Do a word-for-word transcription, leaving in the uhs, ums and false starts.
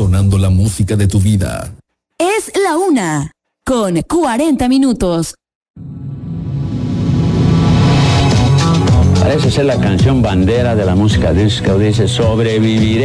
sonando la música de tu vida. Es la una, con cuarenta minutos. Parece ser la canción bandera de la música disco. Dice: sobreviviré.